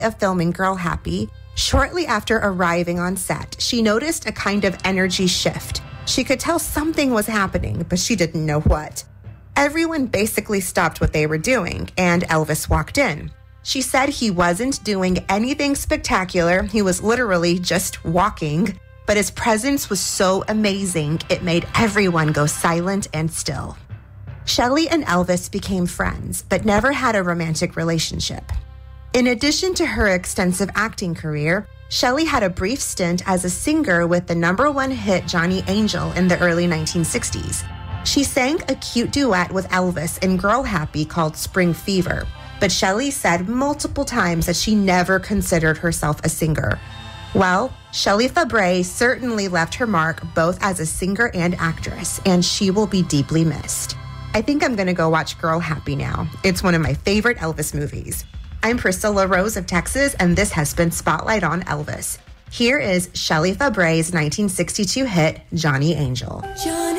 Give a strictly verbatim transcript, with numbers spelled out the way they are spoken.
of filming Girl Happy, shortly after arriving on set, she noticed a kind of energy shift. She could tell something was happening, but she didn't know what. Everyone basically stopped what they were doing, and Elvis walked in. She said he wasn't doing anything spectacular. He was literally just walking, but his presence was so amazing, it made everyone go silent and still. Shelley and Elvis became friends, but never had a romantic relationship. In addition to her extensive acting career, Shelley had a brief stint as a singer with the number one hit Johnny Angel in the early nineteen sixties. She sang a cute duet with Elvis in Girl Happy called Spring Fever, but Shelley said multiple times that she never considered herself a singer. Well, Shelley Fabares certainly left her mark both as a singer and actress, and she will be deeply missed. I think I'm going to go watch Girl Happy now. It's one of my favorite Elvis movies. I'm Priscilla Rose of Texas, and this has been Spotlight on Elvis. Here is Shelley Fabares' nineteen sixty-two hit, Johnny Angel. Johnny